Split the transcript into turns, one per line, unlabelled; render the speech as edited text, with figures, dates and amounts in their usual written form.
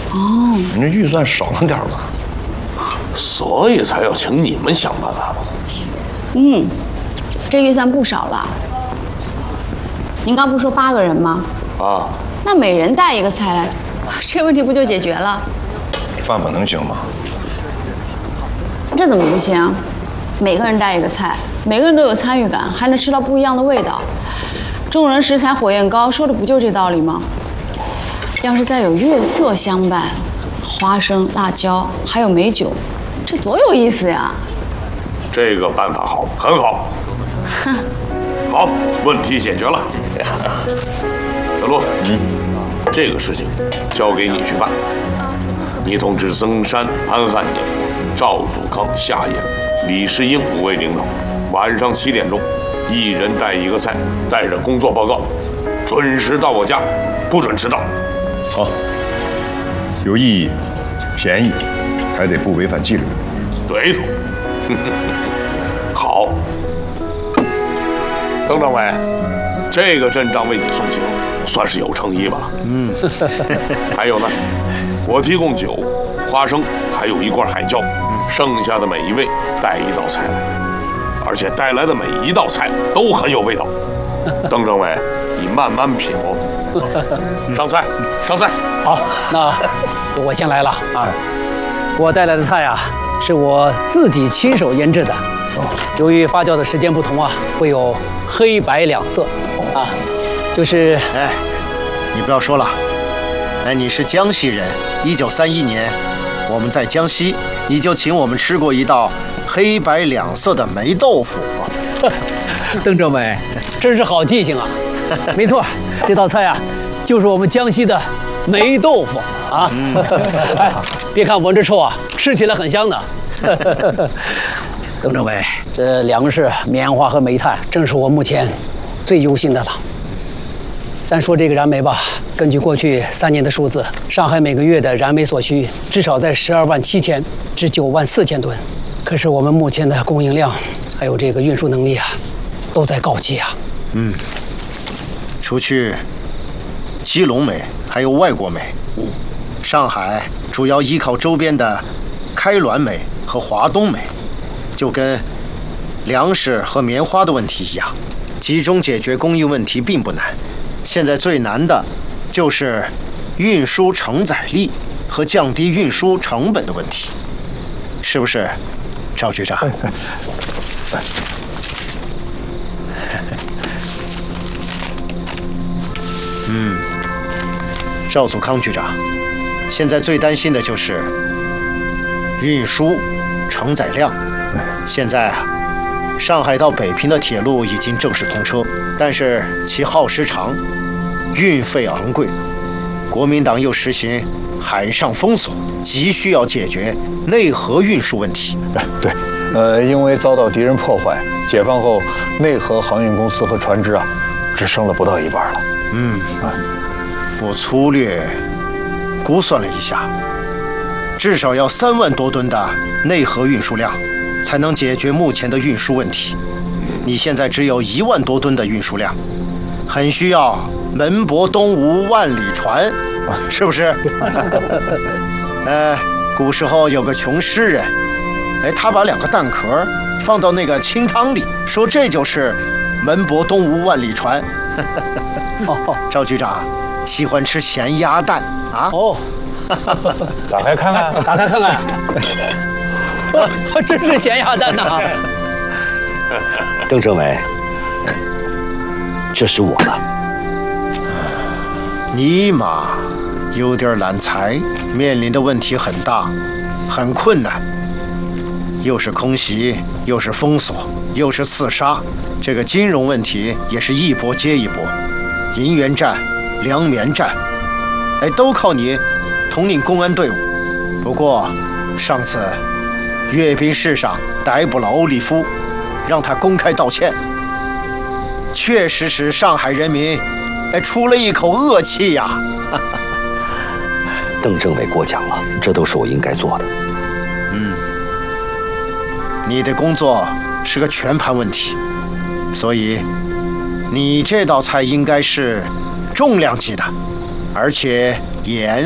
哦，
你这预算少了点吧？
所以才要请你们想办法。
这预算不少了。您刚不是说8个人吗？
啊，
那每人带一个菜来，这问题不就解决了？
范本能行吗？
这怎么不行？每个人带一个菜，每个人都有参与感，还能吃到不一样的味道。众人食材火焰高，说的不就这道理吗？要是再有月色相伴，花生、辣椒，还有美酒，这多有意思呀！
这个办法好，很好。好，问题解决了。小陆，这个事情交给你去办。你通知曾山、潘汉年、赵祖康、夏衍、李世英5位领导，晚上7点钟，一人带一个菜，带着工作报告，准时到我家，不准迟到。
好，有意义，便宜，还得不违反纪律。
对头。好，邓政委，这个阵仗为你送行，算是有诚意吧？还有呢，我提供酒、花生，还有一罐海椒，剩下的每一位带一道菜来，而且带来的每一道菜都很有味道。邓政委，你慢慢品哦。上菜，上菜。
好，那我先来了啊。我带来的菜啊，是我自己亲手腌制的。由于发酵的时间不同啊，会有黑白两色啊，就是
哎，你不要说了，哎，你是江西人，1931年我们在江西，你就请我们吃过一道黑白两色的霉豆腐。
邓政委，真是好记性啊！没错，这道菜啊，就是我们江西的霉豆腐啊。哎，别看闻着臭啊，吃起来很香的。邓政委，这粮食、棉花和煤炭正是我目前最忧心的了。单说这个燃煤吧，根据过去3年的数字，上海每个月的燃煤所需至少在12.7万至9.4万吨。可是我们目前的供应量还有这个运输能力啊，都在告急啊。
除去基隆煤还有外国煤，上海主要依靠周边的开滦煤和华东煤，就跟粮食和棉花的问题一样，集中解决供应问题并不难。现在最难的就是运输承载力和降低运输成本的问题，是不是，赵局长？赵祖康局长，现在最担心的就是运输承载量。现在啊，上海到北平的铁路已经正式通车，但是其耗时长，运费昂贵。国民党又实行海上封锁，急需要解决内河运输问题。
对，因为遭到敌人破坏，解放后内河航运公司和船只啊，只剩了不到一半了。
我粗略估算了一下，至少要3万多吨的内河运输量，才能解决目前的运输问题。你现在只有1万多吨的运输量，很需要门泊东吴万里船，是不是？古时候有个穷诗人，他把2个蛋壳放到那个清汤里，说这就是门泊东吴万里船。赵局长喜欢吃咸鸭蛋啊？
打开看看，
打开看看，真是咸鸭蛋呐！
邓政委，这是我的。
尼玛，有点懒财，面临的问题很大，很困难，又是空袭，又是封锁，又是刺杀，这个金融问题也是一波接一波，银元战、粮棉战，都靠你统领公安队伍。不过上次阅兵式上逮捕了欧利夫，让他公开道歉，确实使上海人民出了一口恶气呀。
邓政委过奖了，这都是我应该做的。
你的工作是个全盘问题，所以你这道菜应该是重量级的，而且严